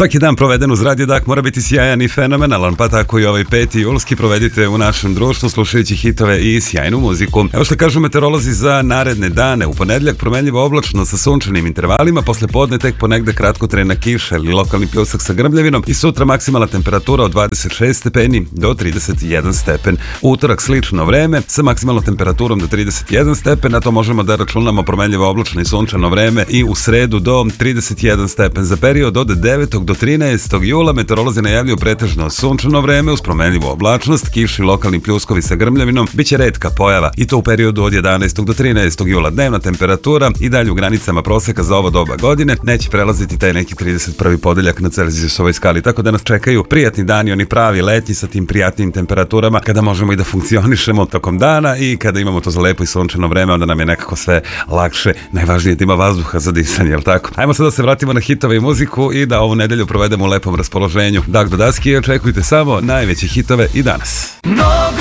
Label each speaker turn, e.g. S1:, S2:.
S1: Svaki dan proveden uz Radio Dak mora biti sjajan i fenomenalan, pa tako i ovaj 5. julski provedite u našem društvu slušajući hitove i sjajnu muziku. Evo što kažu meteorolozi za naredne dane. U ponedeljak promenljivo oblačno sa sunčanim intervalima, posle podne tek ponegde kratkotrajna kiša ili lokalni pljusak sa grmljavinom i sutra maksimalna temperatura od 26 stepeni do 31 stepen. U utorak slično vreme sa maksimalnom temperaturom do 31 stepen, a to možemo da računamo promenljivo oblačno i sunčano vreme i u sredu do 31 stepen. Za period od 9. do 13. jula meteorolozi najavljuju pretežno sunčano vreme uz promenljivu oblačnost, kiši, lokalni pljuskovi sa grmljavinom, biće retka pojava i to u periodu od 11. do 13. jula. Dnevna temperatura i dalje u granicama proseka za ovo doba godine, neće prelaziti taj neki 31. podeljak na Celzijusovoj skali, tako da nas čekaju prijatni dani, oni pravi letnji sa tim prijatnim temperaturama, kada možemo i da funkcionišemo tokom dana i kada imamo to za lepo i sunčano vreme, onda nam je nekako sve lakše, najvažnije da ima vazduha za disanje, jel tako? Ajmo sad da se vratimo na hitove i muziku i da ovu nedelju provedemo u lepom raspoloženju. Dak do daske, očekujte samo najveće hitove i danas.